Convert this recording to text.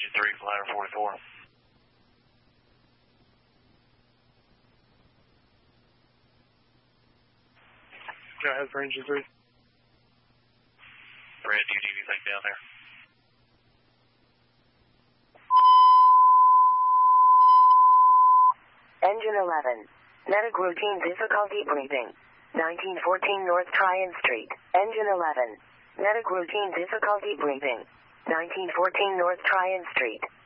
Engine 3, Flyer 44. Go ahead for Engine 3. Brad, do you need anything down there? Engine 11. Medic routine difficulty breathing. 1914 North Tryon Street. Engine 11. Medic routine difficulty breathing. 1914 North Tryon Street.